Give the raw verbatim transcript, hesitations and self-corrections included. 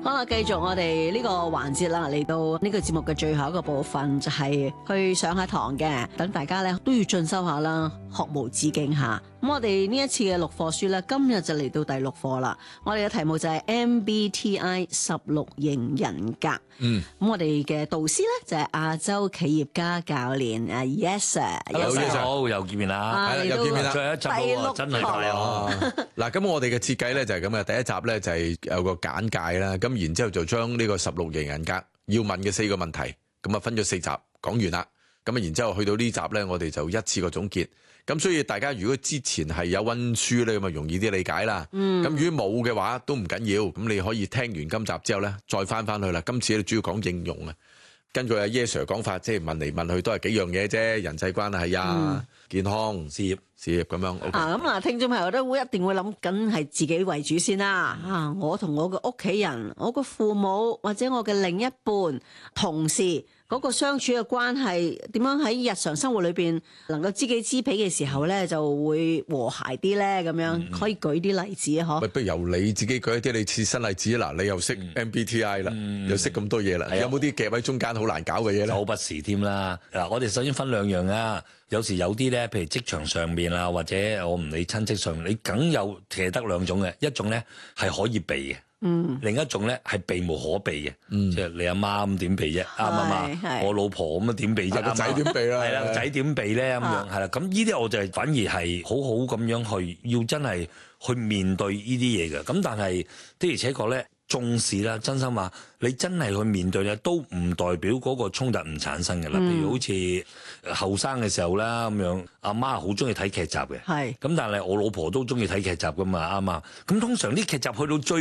好啦，繼續我哋呢個環節啦，嚟到呢個節目嘅最後一個部分，就係去上下堂嘅，等大家咧都要進修下啦，學無止境下。咁我哋呢一次嘅六課書咧，今日就嚟到第六課啦。我哋嘅題目就係 M B T I 十六型人格。嗯，咁我哋嘅導師咧就係亞洲企業家教練啊 Yes Sir。Hello Yes Sir，好，又見面啦， 係又見面啦，最後一集第六咯，真係快啊！ 嗱，咁我哋嘅設計咧就係咁嘅，第一集咧就係有個簡介啦，咁然之後就將呢個十六型人格要問嘅四個問題，咁啊分咗四集講完啦，咁啊然之後去到呢集咧，我哋就一次過總結。咁所以大家如果之前係有溫書咧，咁啊容易啲理解啦。咁、嗯、如果冇嘅話都唔緊要，咁你可以聽完今集之後咧，再翻翻去啦。今次咧主要講應用啊。根據阿 Yes Sir 講法，即係問嚟問去都係幾樣嘢啫，人際關係啊、嗯、健康、事業、事業咁樣。Okay、 啊，咁嗱，聽眾朋友都會一定會諗緊係自己為主先啦。啊，我同我嘅屋企人、我嘅父母或者我嘅另一半、同事。嗰個相處嘅關係點樣喺日常生活裏邊能夠知己知彼嘅時候咧，就會和諧啲咧？咁樣可以舉啲例子啊？嗬、嗯， 不如由你自己舉一啲你切身例子啦。你又識 M B T I 啦、嗯，又識咁多嘢啦、嗯，有冇啲夾喺中間好難搞嘅嘢咧？ 好不時添啦。嗱，我哋首先分兩樣啊。有時有啲咧，譬如職場上面啊，或者我唔理親戚上面，你梗有其實得兩種嘅，一種咧係可以避嘅。嗯，另一種咧係避無可避嘅，嗯，即係你阿媽咁點避啫，啱唔啱？我老婆咁樣點避啫？ 個仔點避啦？ 係啦，個仔點避咧？咁樣係啦，咁呢啲我就係反而係好好咁樣去，要真係去面對呢啲嘢嘅。咁但係的而且確咧，重視啦，真心話，你真係去面對咧，都唔代表嗰個衝突唔產生嘅啦。譬如好似後生嘅時候啦，咁樣阿媽好中意睇劇集嘅，係咁，但係我老婆都中意睇劇集噶嘛，啱嘛？咁通常啲劇集去到最